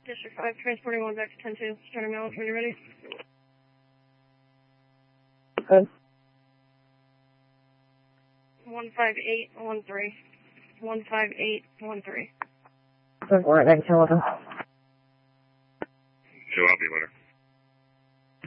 District 5, transporting 1 back to 10-2, starting Mount, when you're ready. Good. 15813. 15813. Good, we're at 1911.